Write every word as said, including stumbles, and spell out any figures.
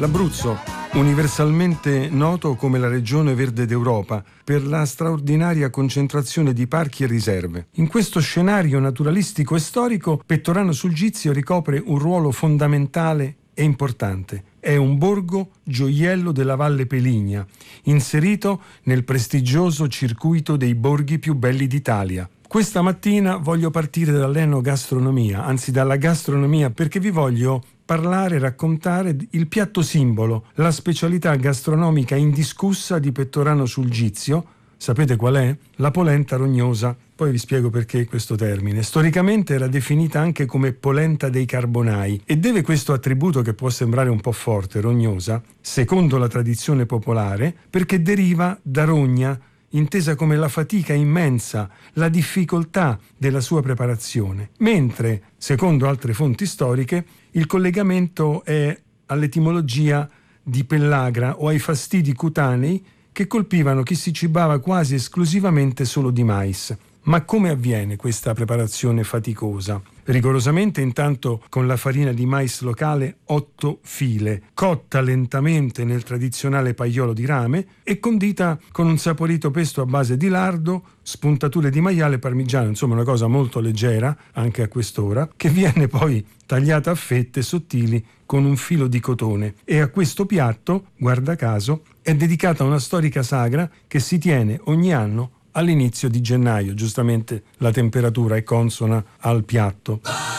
L'Abruzzo, universalmente noto come la regione verde d'Europa per la straordinaria concentrazione di parchi e riserve. In questo scenario naturalistico e storico, Pettorano sul Gizio ricopre un ruolo fondamentale e importante. È un borgo gioiello della Valle Peligna, inserito nel prestigioso circuito dei borghi più belli d'Italia. Questa mattina voglio partire dall'enogastronomia, anzi dalla gastronomia, perché vi voglio parlare e raccontare il piatto simbolo, la specialità gastronomica indiscussa di Pettorano sul Gizio. Sapete qual è? La polenta rognosa. Poi vi spiego perché questo termine. Storicamente era definita anche come polenta dei carbonai e deve questo attributo, che può sembrare un po' forte, rognosa, secondo la tradizione popolare, perché deriva da rogna, intesa come la fatica immensa, la difficoltà della sua preparazione, mentre, secondo altre fonti storiche, il collegamento è all'etimologia di pellagra o ai fastidi cutanei che colpivano chi si cibava quasi esclusivamente solo di mais. Ma come avviene questa preparazione faticosa? Rigorosamente intanto con la farina di mais locale otto file, cotta lentamente nel tradizionale paiolo di rame e condita con un saporito pesto a base di lardo, spuntature di maiale parmigiano, insomma una cosa molto leggera anche a quest'ora, che viene poi tagliata a fette sottili con un filo di cotone. E a questo piatto, guarda caso, è dedicata una storica sagra che si tiene ogni anno all'inizio di gennaio. Giustamente la temperatura è consona al piatto.